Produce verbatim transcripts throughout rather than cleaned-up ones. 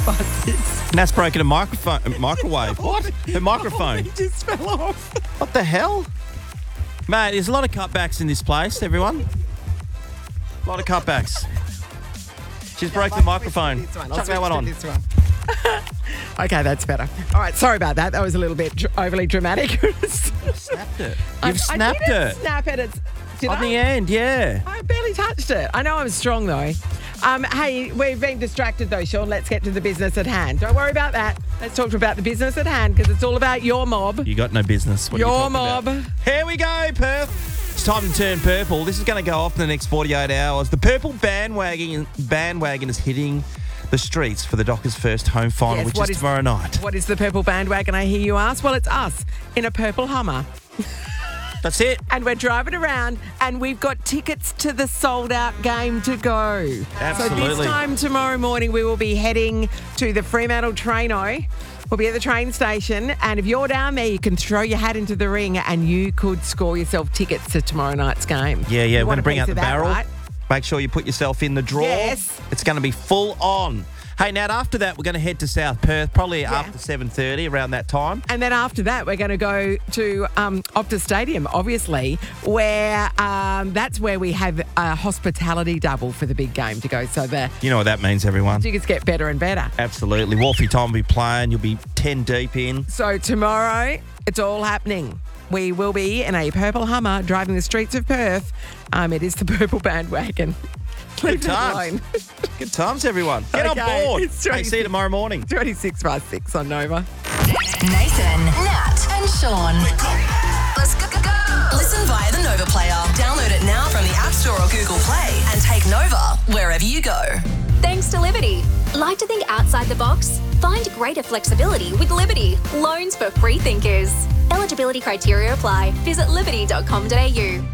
past six. Nat's broken a microphone, a microwave. What? Her microphone. It just fell off. What the hell? Mate, there's a lot of cutbacks in this place, everyone. A lot of cutbacks. She's broke the microphone. This one. Chuck that one on. This one. Okay, that's better. All right, sorry about that. That was a little bit dr- overly dramatic. Snapped it. I- You've snapped I didn't it. snap it. It's, did On I? the end, yeah. I barely touched it. I know I'm strong, though. Um, hey, we've been distracted, though, Sean. Let's get to the business at hand. Don't worry about that. Let's talk about the business at hand because it's all about your mob. You got no business. What are you Your talking mob. about? Here we go, Perth. It's time to turn purple. This is going to go off in the next forty-eight hours. The purple bandwagon, bandwagon is hitting the streets for the Dockers' first home final, Yes, which what is is- tomorrow night. What is the purple bandwagon, I hear you ask? Well, it's us in a purple Hummer. That's it. And we're driving around and we've got tickets to the sold-out game to go. So Absolutely. this time tomorrow morning we will be heading to the Fremantle Traino. We'll be at the train station, and if you're down there, you can throw your hat into the ring and you could score yourself tickets to tomorrow night's game. Yeah, yeah. You We're want going a to bring piece out the of that, barrel. right? Make sure you put yourself in the draw. Yes. It's going to be full on. Hey, Nat, after that, we're going to head to South Perth, probably after seven thirty, around that time. And then after that, we're going to go to um, Optus Stadium, obviously, where um, that's where we have a hospitality double for the big game to go. So the You know what that means, everyone. tickets get better and better. Absolutely. Wolfie Tom will be playing. You'll be ten deep in. So tomorrow, it's all happening. We will be in a purple Hummer driving the streets of Perth. Um, it is the purple bandwagon. Leave Good it times. alone. Good times, everyone. Get Okay, on board. it's Hey, see you tomorrow morning. twenty-six past six on Nova. Nathan, Nat, and Sean. Let's go, go, go. Listen via the Nova player. Download it now from the App Store or Google Play and take Nova wherever you go. Thanks to Liberty. Like to think outside the box? Find greater flexibility with Liberty. Loans for free thinkers. Eligibility criteria apply. Visit liberty dot com dot a u.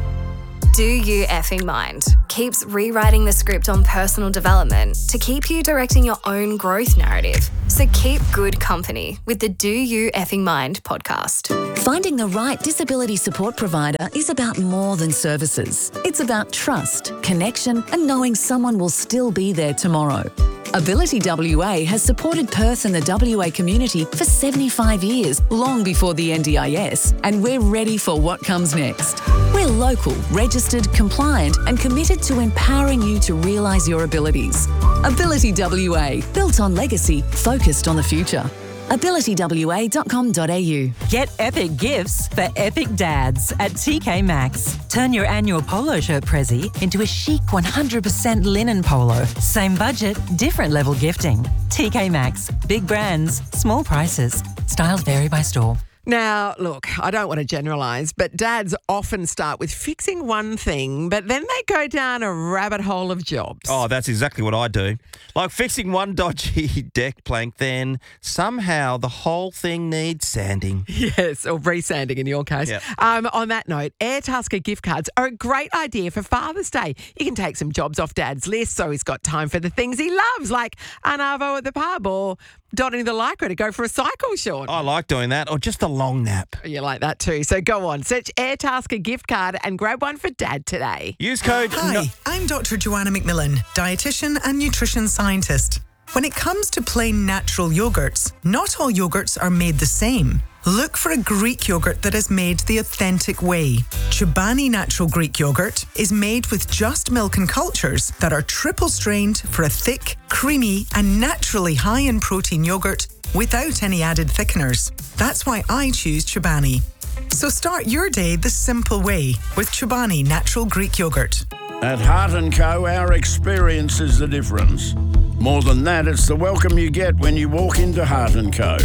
Do You Effing Mind keeps rewriting the script on personal development to keep you directing your own growth narrative. So keep good company with the Do You Effing Mind podcast. Finding the right disability support provider is about more than services. It's about trust, connection, and knowing someone will still be there tomorrow. Ability W A has supported Perth and the W A community for seventy-five years, long before the N D I S, and we're ready for what comes next. We're local, registered, compliant, and committed to empowering you to realise your abilities. Ability W A, built on legacy, focused on the future. ability w a dot com dot a u. Get epic gifts for epic dads at T K Maxx. Turn your annual polo shirt prezi into a chic one hundred percent linen polo. Same budget, different level gifting. T K Maxx. Big brands, small prices. Styles vary by store. Now, look, I don't want to generalise, but dads often start with fixing one thing, but then they go down a rabbit hole of jobs. Oh, that's exactly what I do. Like fixing one dodgy deck plank, then somehow the whole thing needs sanding. Yes, or resanding in your case. Yep. Um, on that note, Airtasker gift cards are a great idea for Father's Day. You can take some jobs off Dad's list so he's got time for the things he loves, like an arvo at the pub or dotting the lycra to go for a cycle, Sean. I like doing that, or just a long nap. You like that too. So go on, search Airtasker gift card and grab one for Dad today. Use code... Hi, no- I'm Doctor Joanna McMillan, dietitian and nutrition scientist. When it comes to plain natural yogurts, not all yogurts are made the same. Look for a Greek yogurt that is made the authentic way. Chobani Natural Greek Yogurt is made with just milk and cultures that are triple strained for a thick, creamy, and naturally high in protein yogurt without any added thickeners. That's why I choose Chobani. So start your day the simple way with Chobani Natural Greek Yogurt. At Heart and Co, our experience is the difference. More than that, it's the welcome you get when you walk into Heart and Co.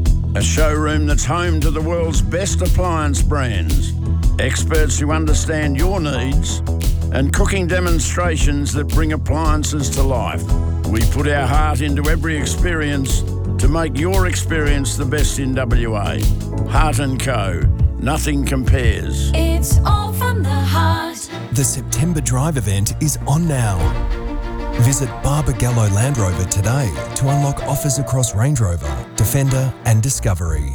A showroom that's home to the world's best appliance brands, experts who understand your needs, and cooking demonstrations that bring appliances to life. We put our heart into every experience to make your experience the best in W A. Heart and Co. Nothing compares. It's all from the heart. The September Drive event is on now. Visit Barbagallo Land Rover today to unlock offers across Range Rover, Defender and Discovery.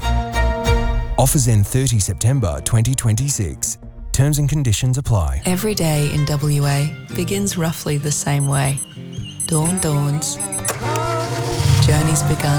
Offers end thirtieth September twenty twenty-six. Terms and conditions apply. Every day in W A begins roughly the same way. Dawn dawns, journey's begun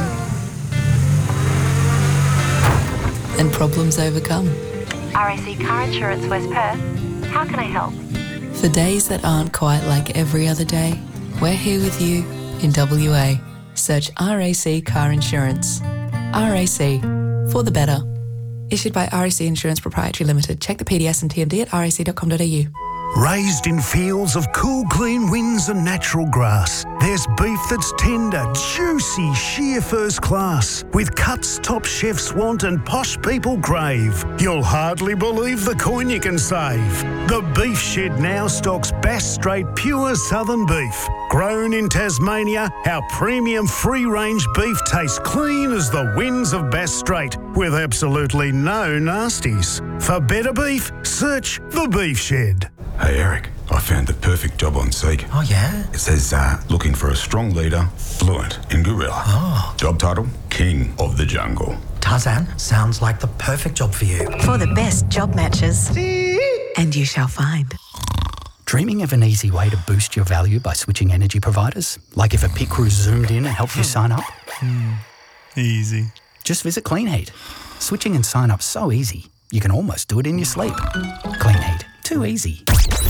and problems overcome. R A C Car Insurance West Perth. How can I help? For days that aren't quite like every other day, we're here with you in W A. Search R A C Car Insurance. R A C, for the better. Issued by R A C Insurance Proprietary Limited. Check the P D S and T M D at r a c dot com dot a u. Raised in fields of cool, clean winds and natural grass, there's beef that's tender, juicy, sheer first class, with cuts top chefs want and posh people crave. You'll hardly believe the coin you can save. The Beef Shed now stocks Bass Strait pure southern beef. Grown in Tasmania, our premium free-range beef tastes clean as the winds of Bass Strait, with absolutely no nasties. For better beef, search The Beef Shed. Hey Eric, I found the perfect job on Seek. Oh yeah? It says uh, looking for a strong leader, fluent in gorilla. Oh. Job title, King of the Jungle. Tarzan, sounds like the perfect job for you. For the best job matches. And you shall find. Dreaming of an easy way to boost your value by switching energy providers? Like if a pit crew zoomed in and helped you sign up? Mm, easy. Just visit Clean Heat. Switching and sign up so easy, you can almost do it in your sleep. Clean Heat. Too easy.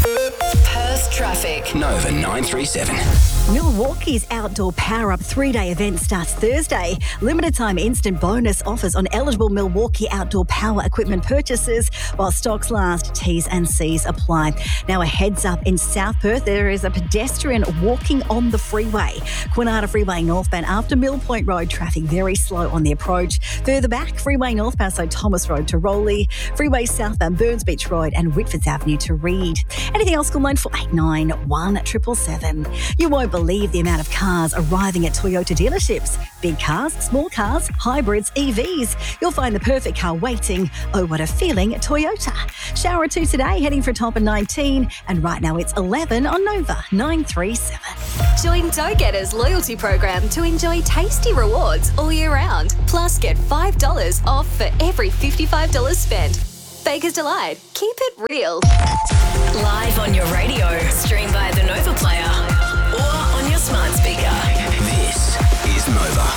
Perth traffic. Nova nine three seven. Milwaukee's outdoor power-up three-day event starts Thursday. Limited-time instant bonus offers on eligible Milwaukee outdoor power equipment purchases while stocks last. T's and C's apply. Now, a heads-up in South Perth, there is a pedestrian walking on the freeway. Quinata Freeway northbound after Mill Point Road, traffic very slow on the approach. Further back, Freeway northbound, so Thomas Road to Rowley. Freeway southbound, Burns Beach Road and Whitfords Avenue to Reed. Anything else, call line four eight nine, one seven seven seven. You won't believe the amount of cars arriving at Toyota dealerships. Big cars, small cars, hybrids, E Vs. You'll find the perfect car waiting. Oh, what a feeling, Toyota. Shower two today, heading for a top of nineteen. And right now it's eleven on Nova nine three seven. Join Dough Getters loyalty program to enjoy tasty rewards all year round. Plus, get five dollars off for every fifty-five dollars spent. Baker's Delight. Keep it real. Live on your radio. Stream via the Nova Player or on your smart speaker. This is Nova.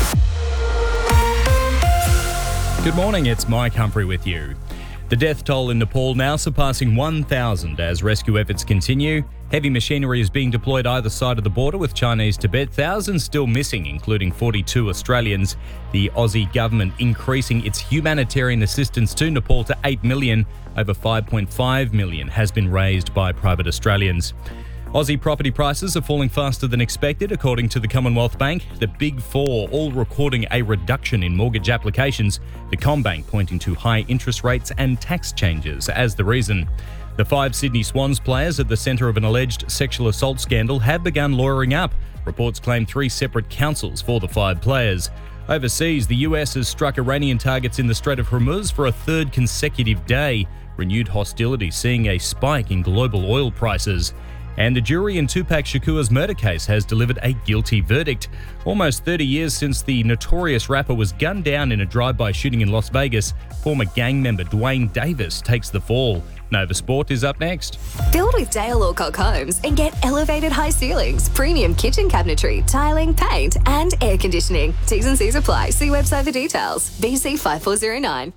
Good morning, it's Mike Humphrey with you. The death toll in Nepal now surpassing one thousand as rescue efforts continue. Heavy machinery is being deployed either side of the border with Chinese Tibet. Thousands still missing, including forty-two Australians. The Aussie government increasing its humanitarian assistance to Nepal to eight million. Over five point five million has been raised by private Australians. Aussie property prices are falling faster than expected, according to the Commonwealth Bank. The Big Four all recording a reduction in mortgage applications, the CommBank pointing to high interest rates and tax changes as the reason. The five Sydney Swans players at the centre of an alleged sexual assault scandal have begun lawyering up. Reports claim three separate counsels for the five players. Overseas, the U S has struck Iranian targets in the Strait of Hormuz for a third consecutive day. Renewed hostility seeing a spike in global oil prices. And the jury in Tupac Shakur's murder case has delivered a guilty verdict. Almost thirty years since the notorious rapper was gunned down in a drive-by shooting in Las Vegas, former gang member Dwayne Davis takes the fall. Nova Sport is up next. Build with Dale Alcock Homes and get elevated high ceilings, premium kitchen cabinetry, tiling, paint and air conditioning. T's and C's apply. See website for details. B C five four zero nine.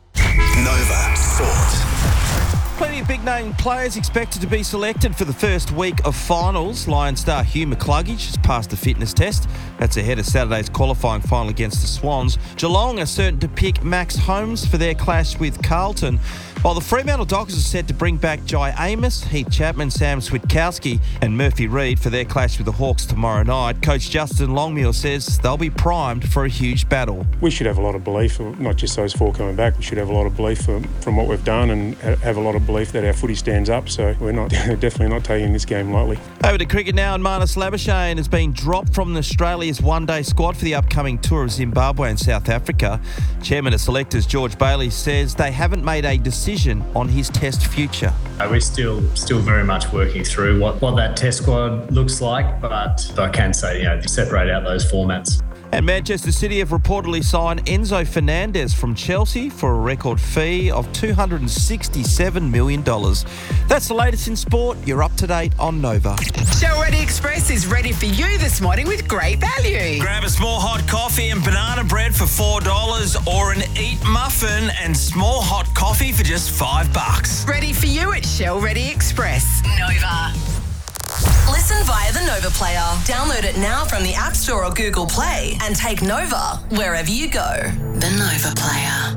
Nova Sport. Plenty of big-name players expected to be selected for the first week of finals. Lion star Hugh McCluggage has passed the fitness test. That's ahead of Saturday's qualifying final against the Swans. Geelong are certain to pick Max Holmes for their clash with Carlton, while the Fremantle Dockers are set to bring back Jai Amos, Heath Chapman, Sam Switkowski and Murphy Reid for their clash with the Hawks tomorrow night. Coach Justin Longmuir says they'll be primed for a huge battle. We should have a lot of belief, not just those four coming back, we should have a lot of belief from, from what we've done and have a lot of belief that our footy stands up, so we're not definitely not taking this game lightly. Over to cricket now, and Marnus Labuschagne has been dropped from Australia's one-day squad for the upcoming tour of Zimbabwe and South Africa. Chairman of selectors George Bailey says they haven't made a decision on his test future. We're still still very much working through what, what that test squad looks like, but I can say, you know, separate out those formats. And Manchester City have reportedly signed Enzo Fernandez from Chelsea for a record fee of two hundred sixty-seven million dollars. That's the latest in sport. You're up to date on Nova. Show Ready Express is ready for you this morning with great value. Grab a small hot coffee coffee and banana bread for four dollars or an Eat muffin and small hot coffee for just five bucks. Ready for you at Shell Ready Express. Nova. Listen via the Nova Player. Download it now from the App Store or Google Play and take Nova wherever you go. The Nova Player.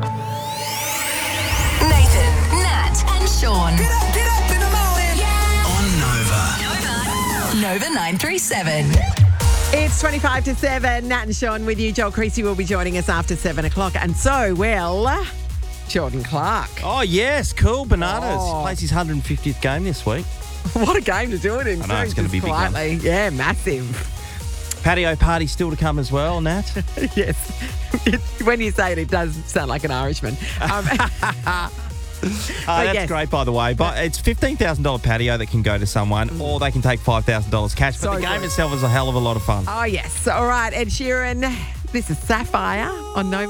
Nathan, Nat and Sean. Get up, get up in the morning. Yeah. On Nova. Nova. Nova nine three seven. It's twenty-five to seven. Nat and Sean with you. Joel Creasy will be joining us after seven o'clock. And so will Jordan Clark. Oh, yes. Cool. Bananas. Oh. Plays his one hundred fiftieth game this week. What a game to do it in. I know, it's going to be a big one. Quietly. Yeah, massive. Patio party still to come as well, Nat. Yes. When you say it, it does sound like an Irishman. Um, Oh, that's yes. great, by the way. But it's fifteen thousand dollars patio that can go to someone, or they can take five thousand dollars cash. But So the game good. itself is a hell of a lot of fun. oh, yes. All right, Ed Sheeran. This is Sapphire on Nova.